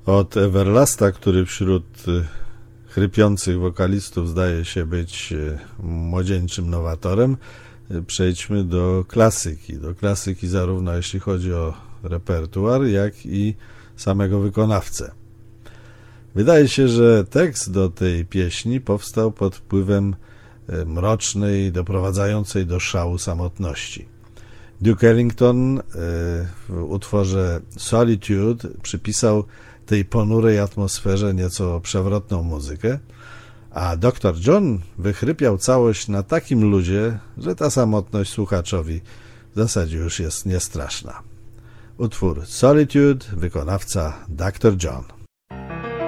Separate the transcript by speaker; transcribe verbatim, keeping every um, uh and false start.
Speaker 1: Od Everlasta, który wśród chrypiących wokalistów zdaje się być młodzieńczym nowatorem, przejdźmy do klasyki. Do klasyki zarówno jeśli chodzi o repertuar, jak i samego wykonawcę. Wydaje się, że tekst do tej pieśni powstał pod wpływem mrocznej, doprowadzającej do szału samotności. Duke Ellington w utworze Solitude przypisał tej ponurej atmosferze nieco przewrotną muzykę, a doktor John wychrypiał całość na takim luzie, że ta samotność słuchaczowi w zasadzie już jest niestraszna. Utwór Solitude, wykonawca doktor John.